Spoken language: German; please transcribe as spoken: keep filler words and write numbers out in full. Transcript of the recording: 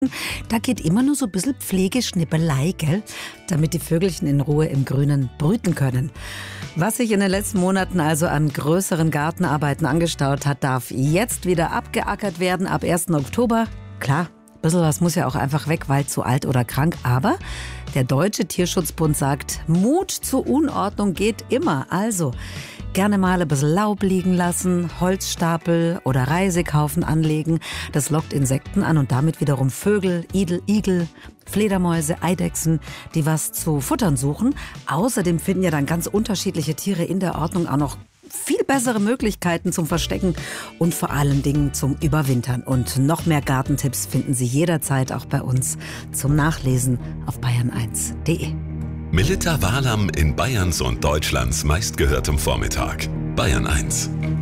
Da geht immer nur so ein bisschen Pflegeschnippelei, gell? Damit die Vögelchen in Ruhe im Grünen brüten können. Was sich in den letzten Monaten also an größeren Gartenarbeiten angestaut hat, darf jetzt wieder abgeackert werden ab ersten Oktober. Klar, ein bisschen was muss ja auch einfach weg, weil zu alt oder krank. Aber der Deutsche Tierschutzbund sagt, Mut zur Unordnung geht immer. Also gerne mal ein bisschen Laub liegen lassen, Holzstapel oder Reisighaufen anlegen. Das lockt Insekten an und damit wiederum Vögel, Idel, Igel, Fledermäuse, Eidechsen, die was zu futtern suchen. Außerdem finden ja dann ganz unterschiedliche Tiere in der Ordnung auch noch viel bessere Möglichkeiten zum Verstecken und vor allen Dingen zum Überwintern. Und noch mehr Gartentipps finden Sie jederzeit auch bei uns zum Nachlesen auf bayern eins punkt de. Melitta Walam in Bayerns und Deutschlands meistgehörtem Vormittag. Bayern eins.